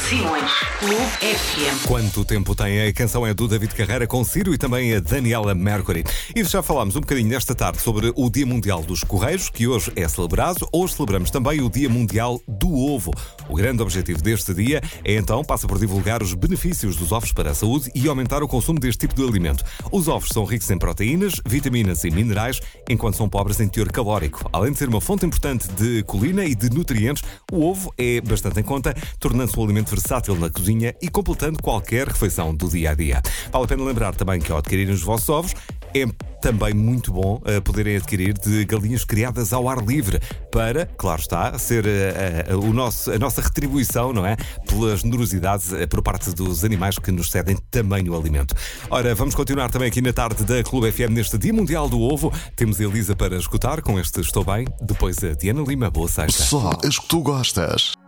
Simões, Clube FM. Quanto tempo tem? A canção é do David Carreira com Ciro e também a Daniela Mercury. E já falámos um bocadinho nesta tarde sobre o Dia Mundial dos Correios, que hoje é celebrado. Hoje celebramos também o Dia Mundial do Ovo. O grande objetivo deste dia é então, passa por divulgar os benefícios dos ovos para a saúde e aumentar o consumo deste tipo de alimento. Os ovos são ricos em proteínas, vitaminas e minerais, enquanto são pobres em teor calórico. Além de ser uma fonte importante de colina e de nutrientes, o ovo é bastante em conta, tornando-se um alimento versátil na cozinha e completando qualquer refeição do dia-a-dia. Vale a pena lembrar também que ao adquirirem os vossos ovos, é também muito bom poderem adquirir de galinhas criadas ao ar livre para, claro está, ser a nossa retribuição, não é? Pela generosidade por parte dos animais que nos cedem também o alimento. Ora, vamos continuar também aqui na tarde da Clube FM neste Dia Mundial do Ovo. Temos a Elisa para escutar com este Estou Bem, depois a Diana Lima. Boa sexta. Só as que tu gostas.